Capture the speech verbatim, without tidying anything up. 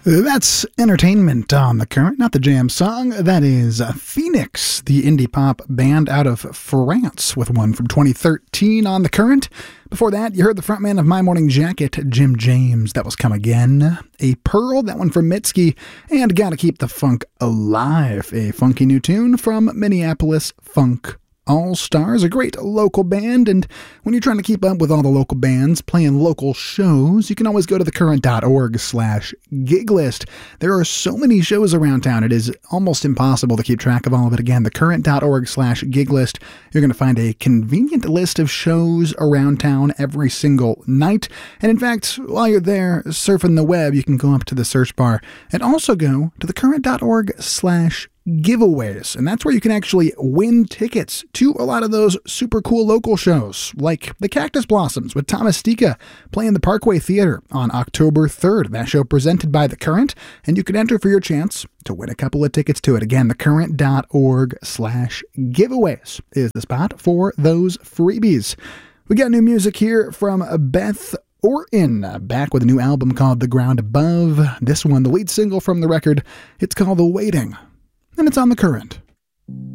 That's Entertainment on The Current, not the jam song. That is Phoenix, the indie pop band out of France, with one from twenty thirteen on The Current. Before that, you heard the frontman of My Morning Jacket, Jim James. That was Come Again. A Pearl, that one from Mitski. And Gotta Keep the Funk Alive, a funky new tune from Minneapolis Funk All-Stars, a great local band. And when you're trying to keep up with all the local bands playing local shows, you can always go to thecurrent.org slash gig list. There are so many shows around town, it is almost impossible to keep track of all of it. Again, thecurrent.org slash gig list. You're going to find a convenient list of shows around town every single night. And in fact, while you're there surfing the web, you can go up to the search bar and also go to thecurrent.org slash giveaways, and that's where you can actually win tickets to a lot of those super cool local shows, like the Cactus Blossoms with Thomas Stika playing the Parkway Theater on October third. That show presented by The Current, and you can enter for your chance to win a couple of tickets to it. Again, thecurrent.org slash giveaways is the spot for those freebies. We got new music here from Beth Orton, back with a new album called The Ground Above. This one, the lead single from the record, it's called The Waiting, and it's on The Current.